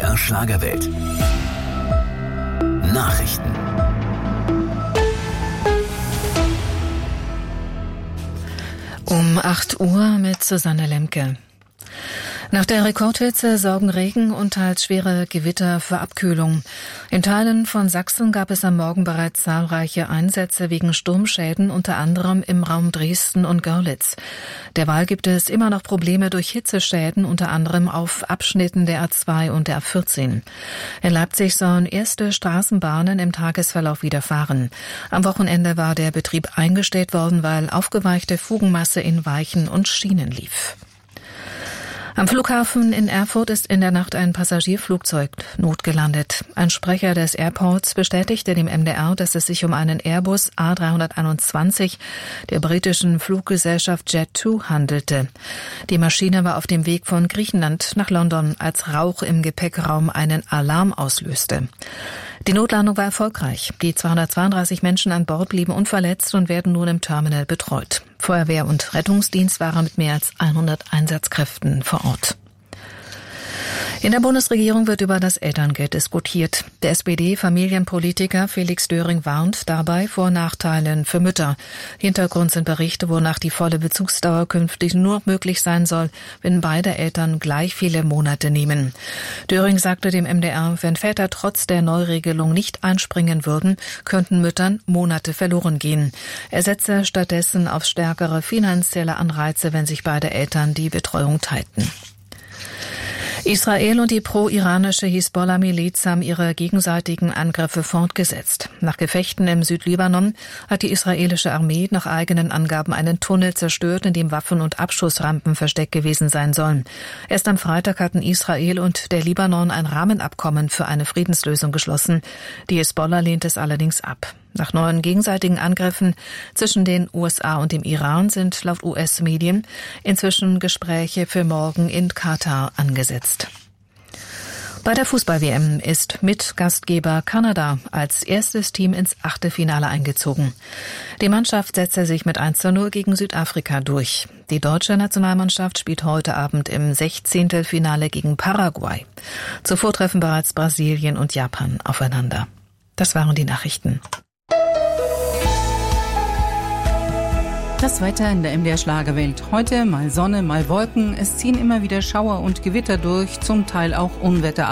MDR Schlagerwelt. Nachrichten. Um 8 Uhr mit Susanne Lemke. Nach der Rekordhitze sorgen Regen und teils schwere Gewitter für Abkühlung. In Teilen von Sachsen gab es am Morgen bereits zahlreiche Einsätze wegen Sturmschäden, unter anderem im Raum Dresden und Görlitz. Derweil gibt es immer noch Probleme durch Hitzeschäden, unter anderem auf Abschnitten der A2 und der A14. In Leipzig sollen erste Straßenbahnen im Tagesverlauf wieder fahren. Am Wochenende war der Betrieb eingestellt worden, weil aufgeweichte Fugenmasse in Weichen und Schienen lief. Am Flughafen in Erfurt ist in der Nacht ein Passagierflugzeug notgelandet. Ein Sprecher des Airports bestätigte dem MDR, dass es sich um einen Airbus A321 der britischen Fluggesellschaft Jet2 handelte. Die Maschine war auf dem Weg von Griechenland nach London, als Rauch im Gepäckraum einen Alarm auslöste. Die Notlandung war erfolgreich. Die 232 Menschen an Bord blieben unverletzt und werden nun im Terminal betreut. Feuerwehr und Rettungsdienst waren mit mehr als 100 Einsatzkräften vor Ort. In der Bundesregierung wird über das Elterngeld diskutiert. Der SPD-Familienpolitiker Felix Döring warnt dabei vor Nachteilen für Mütter. Hintergrund sind Berichte, wonach die volle Bezugsdauer künftig nur möglich sein soll, wenn beide Eltern gleich viele Monate nehmen. Döring sagte dem MDR, wenn Väter trotz der Neuregelung nicht einspringen würden, könnten Müttern Monate verloren gehen. Er setze stattdessen auf stärkere finanzielle Anreize, wenn sich beide Eltern die Betreuung teilten. Israel und die pro-iranische Hisbollah-Miliz haben ihre gegenseitigen Angriffe fortgesetzt. Nach Gefechten im Südlibanon hat die israelische Armee nach eigenen Angaben einen Tunnel zerstört, in dem Waffen- und Abschussrampen versteckt gewesen sein sollen. Erst am Freitag hatten Israel und der Libanon ein Rahmenabkommen für eine Friedenslösung geschlossen. Die Hisbollah lehnt es allerdings ab. Nach neuen gegenseitigen Angriffen zwischen den USA und dem Iran sind laut US-Medien inzwischen Gespräche für morgen in Katar angesetzt. Bei der Fußball-WM ist Mitgastgeber Kanada als erstes Team ins Achtelfinale eingezogen. Die Mannschaft setzte sich mit 1:0 gegen Südafrika durch. Die deutsche Nationalmannschaft spielt heute Abend im 16. Finale gegen Paraguay. Zuvor treffen bereits Brasilien und Japan aufeinander. Das waren die Nachrichten. Das Wetter in der MDR Schlagerwelt. Heute mal Sonne, mal Wolken. Es ziehen immer wieder Schauer und Gewitter durch, zum Teil auch Unwetter.